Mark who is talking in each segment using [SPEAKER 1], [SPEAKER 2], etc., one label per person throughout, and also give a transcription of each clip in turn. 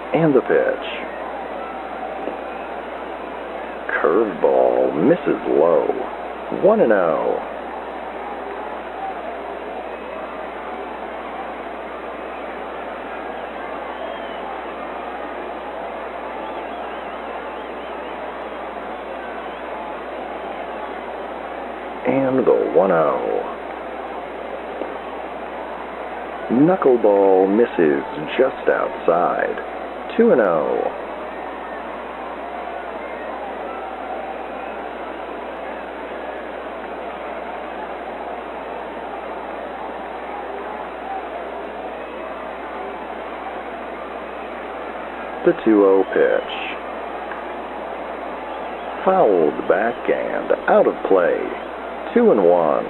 [SPEAKER 1] And the pitch. Curveball misses low. 1-0. And the 1-0. Knuckleball misses just outside. 2-0. The 2-0 pitch. Fouled back and out of play. 2-1.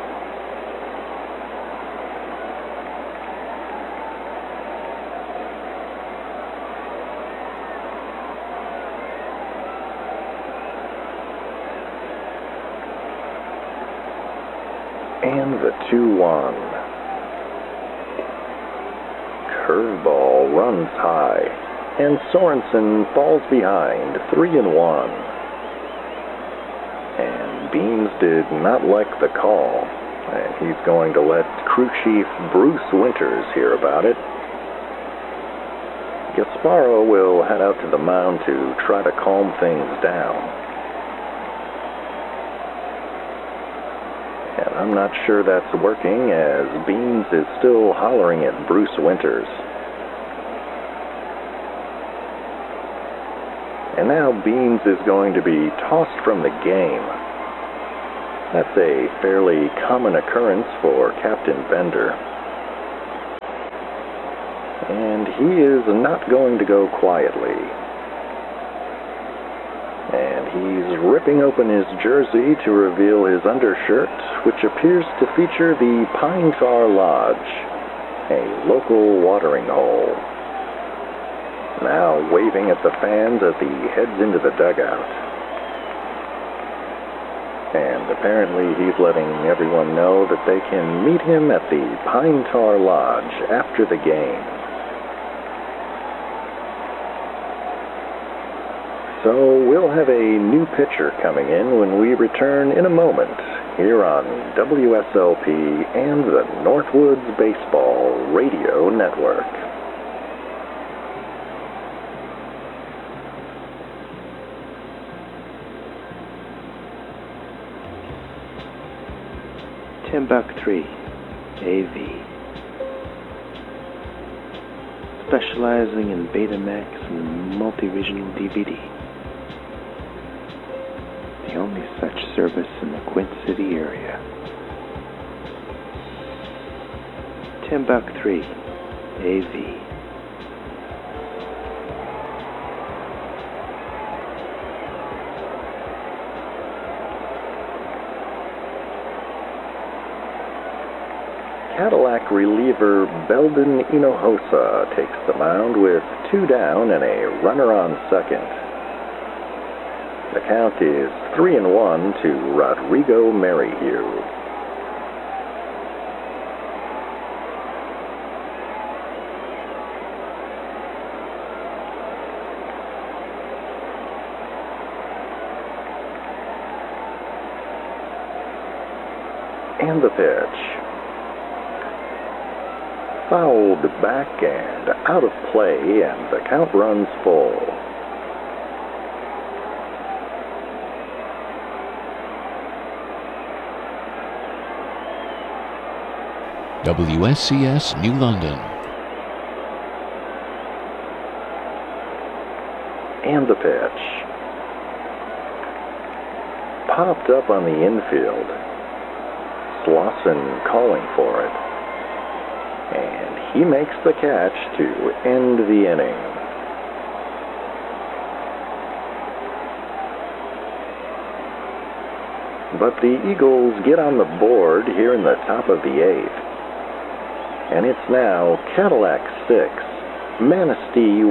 [SPEAKER 1] And the 2-1. Curveball runs high, and Sorensen falls behind. 3-1. And Beans did not like the call, and he's going to let crew chief Bruce Winters hear about it. Gasparo will head out to the mound to try to calm things down. And I'm not sure that's working, as Beans is still hollering at Bruce Winters. And now Beans is going to be tossed from the game. That's a fairly common occurrence for Captain Bender. And he is not going to go quietly. And he's ripping open his jersey to reveal his undershirt, which appears to feature the Pine Tar Lodge, a local watering hole. Now waving at the fans as he heads into the dugout. And apparently he's letting everyone know that they can meet him at the Pine Tar Lodge after the game. So we'll have a new pitcher coming in when we return in a moment here on WSLP and the Northwoods Baseball Radio Network.
[SPEAKER 2] Timbuk3 AV, specializing in Betamax and multi-regional DVD. The only such service in the Quint City area. Timbuk3 AV.
[SPEAKER 1] Cadillac reliever Beldon Hinojosa takes the mound with 2 down and a runner on second. The count is 3-1 to Rodrigo Merrihew. And the pitch. Fouled back and out of play, and the count runs full.
[SPEAKER 3] WSCS New London.
[SPEAKER 1] And the pitch. Popped up on the infield. Slauson calling for it. And he makes the catch to end the inning. But the Eagles get on the board here in the top of the 8th. And it's now Cadillac 6, Manistee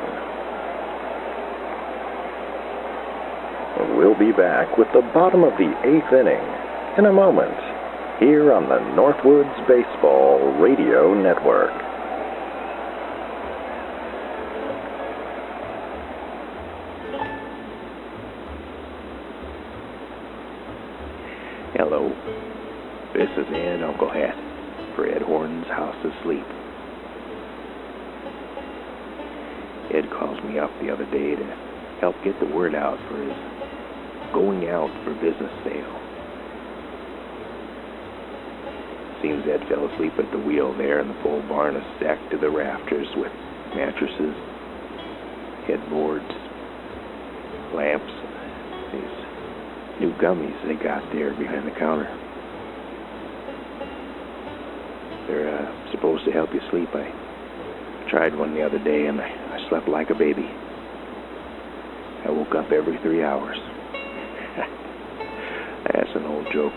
[SPEAKER 1] 1. We'll be back with the bottom of the 8th inning in a moment, here on the Northwoods Baseball Radio Network.
[SPEAKER 2] Hello. This is Ed Uncle Hat for Ed Horton's House of Sleep. Ed calls me up the other day to help get the word out for his going out for business sale. Seems Ed fell asleep at the wheel there, and the full barn is stacked to the rafters with mattresses, headboards, lamps, these new gummies they got there behind the counter. They're supposed to help you sleep. I tried one the other day, and I slept like a baby. I woke up every 3 hours. That's an old joke.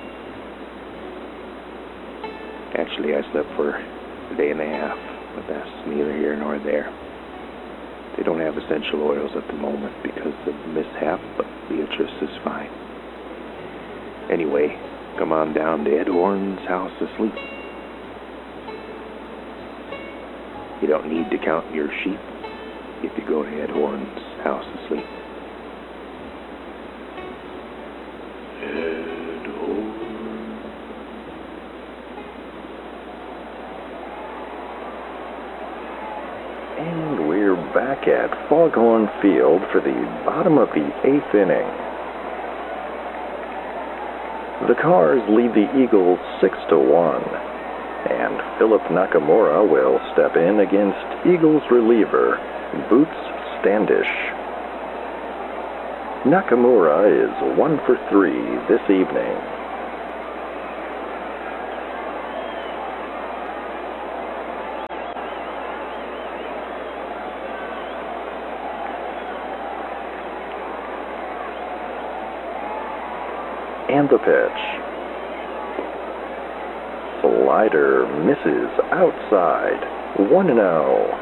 [SPEAKER 2] Actually, I slept for a day and a half, but that's neither here nor there. They don't have essential oils at the moment because of the mishap, but Beatrice is fine. Anyway, come on down to Ed Horton's House of Sleep. You don't need to count your sheep if you go to Ed Horton's House of Sleep. Ed Horton.
[SPEAKER 1] And we're back at Foghorn Field for the bottom of the 8th inning. The Cars lead the Eagles 6-1, and Philip Nakamura will step in against Eagles reliever Boots Standish. Nakamura is 1 for 3 this evening. And the pitch. Slider misses outside. 1-0.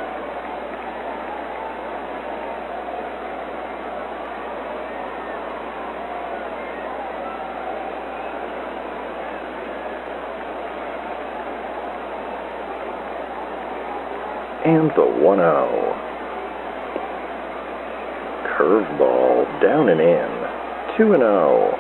[SPEAKER 1] And the 1-0. Curveball down and in. 2-0.